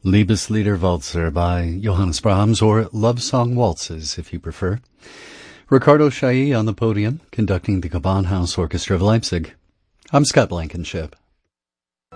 Liebeslieder Walzer by Johannes Brahms, or Love Song Waltzes if you prefer. Ricardo Chailly on the podium, conducting the Gewandhaus Orchestra of Leipzig. I'm Scott Blankenship.